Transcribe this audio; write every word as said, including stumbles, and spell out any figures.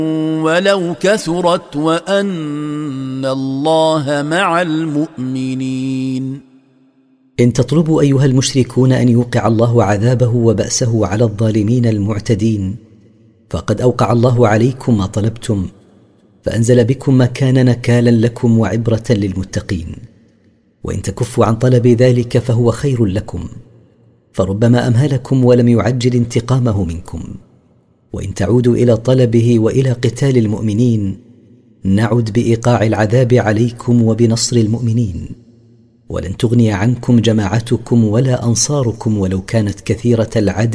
ولو كثرت وأن الله مع المؤمنين. إن تطلبوا أيها المشركون أن يوقع الله عذابه وبأسه على الظالمين المعتدين فقد أوقع الله عليكم ما طلبتم، فأنزل بكم ما كان نكالا لكم وعبرة للمتقين. وإن تكفوا عن طلب ذلك فهو خير لكم، فربما أمهلكم ولم يعجل انتقامه منكم. وإن تعودوا إلى طلبه وإلى قتال المؤمنين نعد بإيقاع العذاب عليكم وبنصر المؤمنين، ولن تغني عنكم جماعتكم ولا أنصاركم ولو كانت كثيرة العدد